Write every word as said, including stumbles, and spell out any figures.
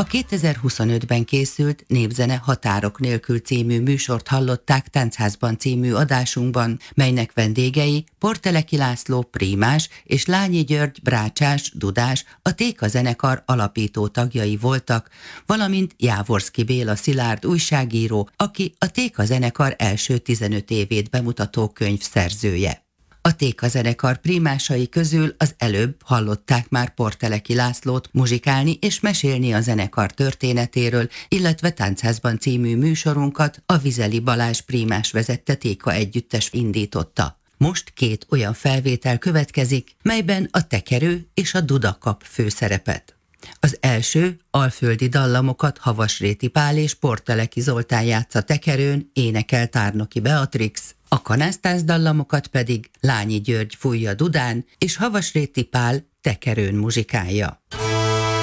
kétezer-huszonötben készült Népzene Határok nélkül című műsort hallották Táncházban című adásunkban, melynek vendégei Porteleki László prímás és Lányi György brácsás, dudás, a Téka zenekar alapító tagjai voltak, valamint Jávorszky Béla Szilárd újságíró, aki a Téka zenekar első tizenöt évét bemutató könyv szerzője. A Téka zenekar prímásai közül az előbb hallották már Porteleki Lászlót muzsikálni és mesélni a zenekar történetéről, illetve Táncházban című műsorunkat a Vizeli Balázs prímás vezette Téka együttes indította. Most két olyan felvétel következik, melyben a tekerő és a duda kap főszerepet. Az első alföldi dallamokat Havasréti Pál és Porteleki Zoltán játsza tekerőn, énekel Tárnoki Beatrix, a kanásztász dallamokat pedig Lányi György fújja dudán, és Havasréti Pál tekerőn muzsikálja.